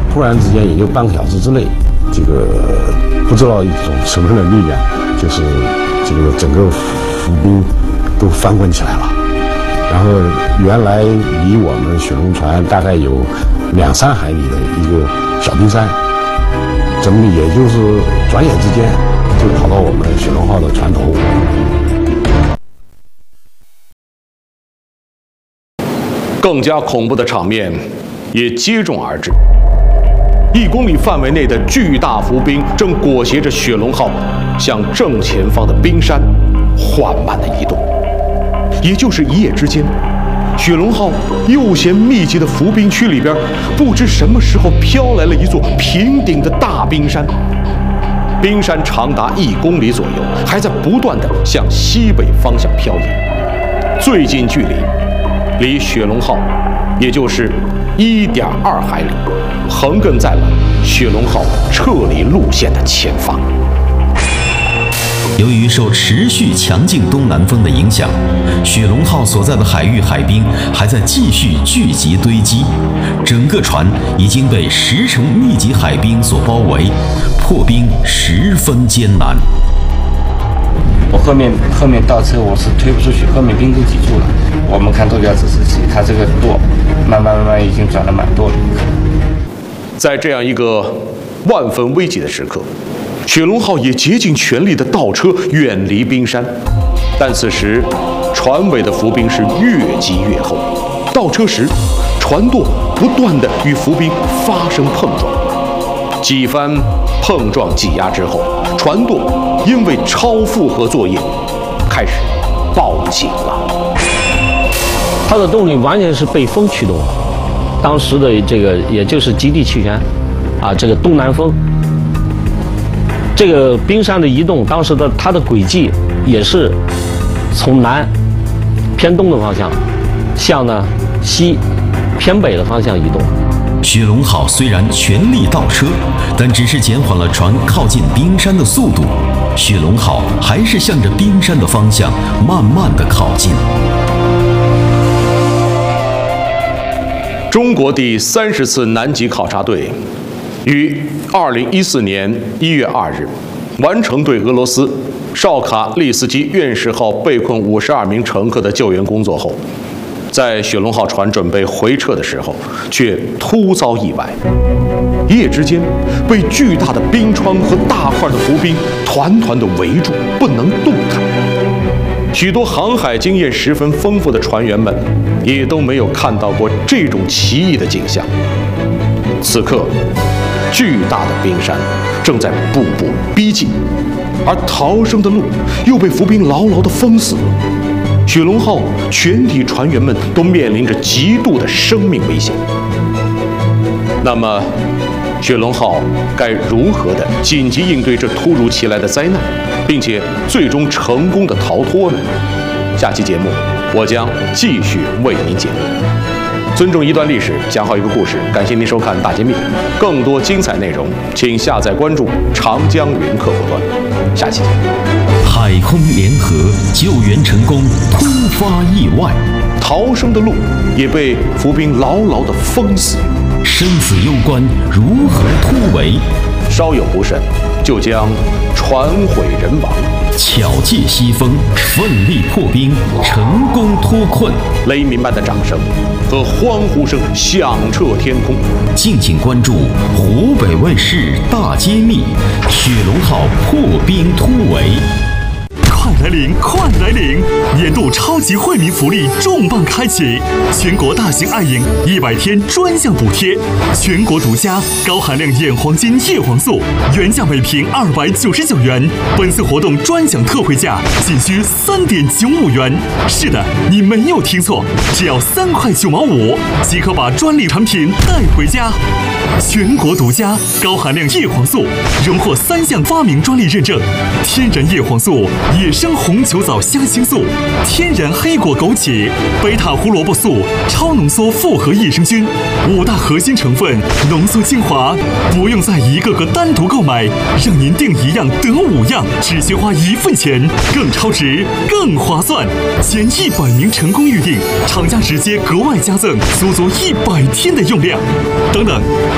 突然之间也就半个小时之内，这个不知道一种什么样的力量，就是这个整个浮冰都翻滚起来了。然后原来离我们雪龙船大概有2-3海里的一个小冰山，怎么也就是转眼之间就跑到我们雪龙号的船头。 更加恐怖的场面也接踵而至。1公里范围内的巨大浮冰正裹挟着雪龙号向正前方的冰山缓慢地移动。也就是一夜之间，雪龙号右舷密集的浮冰区里边，不知什么时候飘来了一座平顶的大冰山。冰山长达1公里左右，还在不断地向西北方向漂移。最近距离离雪龙号也就是1.2海里，横亘在了雪龙号撤离路线的前方。 由于受持续强劲东南风的影响，雪龙号所在的海域海冰还在继续聚集堆积，整个船已经被10层密集海冰所包围，破冰十分艰难。 我后面倒车我是推不出去，后面冰都挤住了。我们看坐标指示器，它这个舵慢慢已经转了蛮多了。 在这样一个万分危急的时刻，雪龙号也竭尽全力的倒车远离冰山，但此时船尾的浮冰是越积越厚，倒车时船舵不断的与浮冰发生碰撞，几番碰撞挤压之后，船舵因为超负荷作业开始报警了。 它的动力完全是被风驱动的，当时的这个也就是极地气旋啊，这个东南风，这个冰山的移动，当时的它的轨迹也是从南偏东的方向向呢西偏北的方向移动。 雪龙号虽然全力倒车，但只是减缓了船靠近冰山的速度，雪龙号还是向着冰山的方向慢慢地靠近。 中国第30次南极考察队于2014年1月2日完成对俄罗斯绍卡利斯基院士号被困52名乘客的救援工作后，在雪龙号船准备回撤的时候，却突遭意外，一夜之间被巨大的冰川和大块的浮冰团团地围住，不能动弹。许多航海经验十分丰富的船员们也都没有看到过这种奇异的景象。此刻，巨大的冰山正在步步逼近，而逃生的路又被浮冰牢牢地封死了。雪龙号全体船员们都面临着极度的生命危险。那么，雪龙号该如何的紧急应对这突如其来的灾难，并且最终成功的逃脱呢？下期节目我将继续为您解读。尊重一段历史，讲好一个故事。感谢您收看《大揭秘》，更多精彩内容，请下载关注长江云客户端。下期见。 海空联合救援成功，突发意外， 逃生的路也被浮冰牢牢地封死。 生死攸关，如何突围？ 稍有不慎，就将船毁人亡。 巧借西风，奋力破冰，成功脱困。 雷鸣般的掌声和欢呼声响彻天空。 敬请关注湖北卫视大揭秘：雪龙号破冰突围。 快来领，快来领！年度超级惠民福利重磅开启，全国大型爱影100天专项补贴，全国独家高含量眼黄金叶黄素，原价每瓶299元，本次活动专享特惠价仅需3.95元。是的，你没有听错，只要3块9毛5即可把专利产品带回家。全国独家高含量叶黄素，荣获3项发明专利认证：天然叶黄素、野生红球藻香青素、天然黑果枸杞、贝塔胡萝卜素、超浓缩复合益生菌，5大核心成分浓缩精华，不用再一个个单独购买，让您订1样得5样，只需花1份钱，更超值，更划算。前100名成功预订，厂家直接格外加赠足足100天的用量。等等，